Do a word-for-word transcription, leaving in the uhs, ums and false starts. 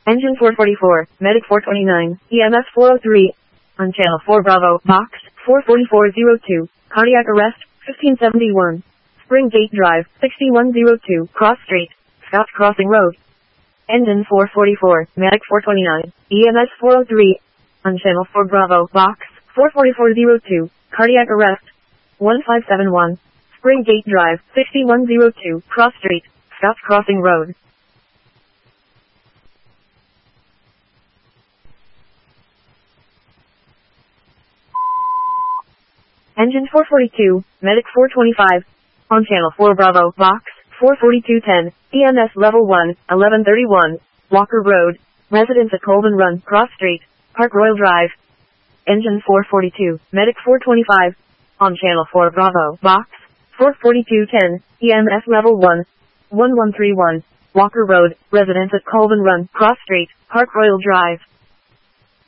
Engine four forty-four, Medic four twenty-nine, E M S four oh three. On Channel four Bravo, Box four forty-four oh two, cardiac arrest, fifteen seventy-one. Spring Gate Drive, sixty-one oh two, Cross Street, Scotts Crossing Road. Engine four forty-four, Medic four twenty-nine, E M S four oh three. On Channel four Bravo, Box four forty-four oh two, cardiac arrest, fifteen seventy-one. Spring Gate Drive, sixty-one oh two, Cross Street, Scotts Crossing Road. Engine four forty-two, Medic four twenty-five. On Channel four Bravo, Box four forty-two ten, E M S Level one, eleven thirty-one, Walker Road, residents at Colvin Run, Cross Street, Park Royal Drive. Engine four forty-two, Medic four twenty-five. On Channel four Bravo, Box four forty-two ten, E M S Level one, eleven thirty-one, Walker Road, residents at Colvin Run, Cross Street, Park Royal Drive.